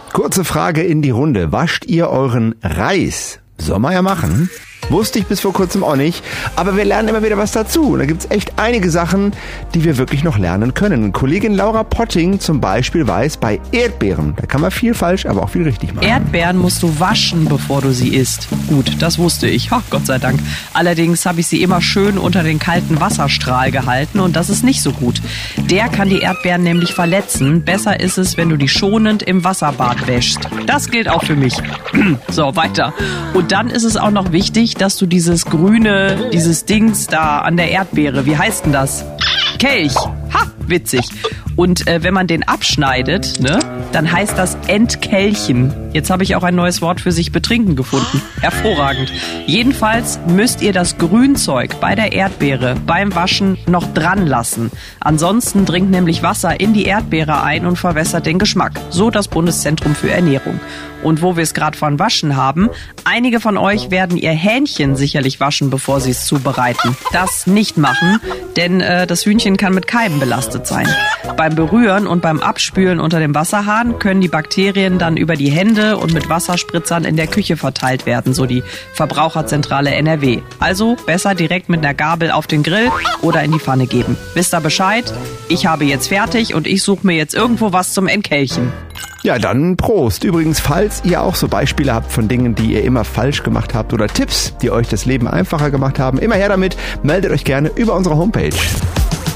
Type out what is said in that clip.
Kurze Frage in die Runde. Wascht ihr euren Reis? Soll man ja machen. Wusste ich bis vor kurzem auch nicht, aber wir lernen immer wieder was dazu. Und da gibt's echt einige Sachen, die wir wirklich noch lernen können. Kollegin Laura Potting zum Beispiel weiß, bei Erdbeeren, da kann man viel falsch, aber auch viel richtig machen. Erdbeeren musst du waschen, bevor du sie isst. Gut, das wusste ich, Gott sei Dank. Allerdings habe ich sie immer schön unter den kalten Wasserstrahl gehalten und das ist nicht so gut. Der kann die Erdbeeren nämlich verletzen. Besser ist es, wenn du die schonend im Wasserbad wäschst. Das gilt auch für mich. So, weiter. Und dann ist es auch noch wichtig, dass du dieses Dings da an der Erdbeere, wie heißt denn das? Kelch. Witzig. Und wenn man den abschneidet, ne, dann heißt das Entkelchen. Jetzt habe ich auch ein neues Wort für sich betrinken gefunden. Hervorragend. Jedenfalls müsst ihr das Grünzeug bei der Erdbeere beim Waschen noch dran lassen. Ansonsten dringt nämlich Wasser in die Erdbeere ein und verwässert den Geschmack. So das Bundeszentrum für Ernährung. Und wo wir es gerade von Waschen haben, einige von euch werden ihr Hähnchen sicherlich waschen, bevor sie es zubereiten. Das nicht machen, denn das Hühnchen kann mit Keimen belastet sein. Beim Berühren und beim Abspülen unter dem Wasserhahn können die Bakterien dann über die Hände und mit Wasserspritzern in der Küche verteilt werden, so die Verbraucherzentrale NRW. Also besser direkt mit einer Gabel auf den Grill oder in die Pfanne geben. Wisst ihr Bescheid? Ich habe jetzt fertig und ich suche mir jetzt irgendwo was zum Entkelchen. Ja, dann Prost. Übrigens, falls ihr auch so Beispiele habt von Dingen, die ihr immer falsch gemacht habt oder Tipps, die euch das Leben einfacher gemacht haben, immer her damit. Meldet euch gerne über unsere Homepage.